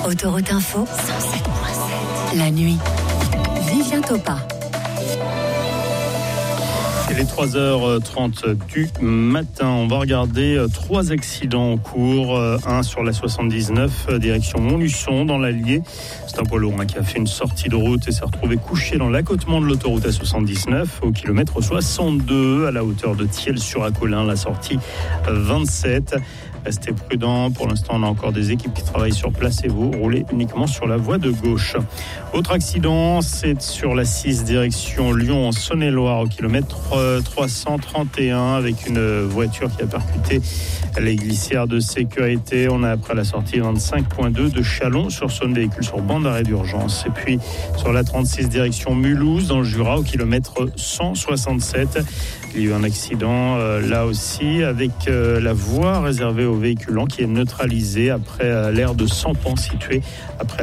Autoroute Info 107.7. La nuit. Vivien Topa. Il est 3h30 du matin. On va regarder 3 accidents en cours. Un sur la 79, direction Montluçon, dans l'Allier. C'est un poids lourd qui a fait une sortie de route et s'est retrouvé couché dans l'accotement de l'autoroute A79 au kilomètre 62 à la hauteur de Thiel-sur-Acolin, la sortie 27. Restez prudents. Pour l'instant, on a encore des équipes qui travaillent sur place et vous roulez uniquement sur la voie de gauche. Autre accident, c'est sur la 6 direction Lyon en Saône-et-Loire au kilomètre 331 avec une voiture qui a percuté les glissières de sécurité. On a après la sortie 25.2 de Chalon-sur-Saône, véhicule sur bande d'arrêt d'urgence. Et puis sur la 36 direction Mulhouse dans le Jura au kilomètre 167. Il y a eu un accident là aussi avec la voie réservée aux véhiculants qui est neutralisée après l'aire de Sampan située après